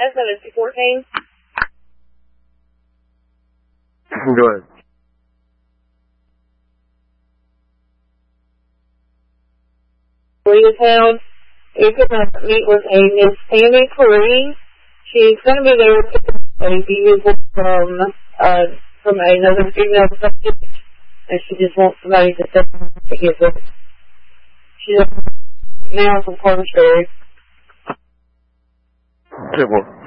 57214. Go ahead. Town. You're going to meet with a Miss Sammy Curry. She's going to be there with a vehicle from another female subject, and she just wants somebody to step in to give her. She's now from Carter Ferry. Okay, well.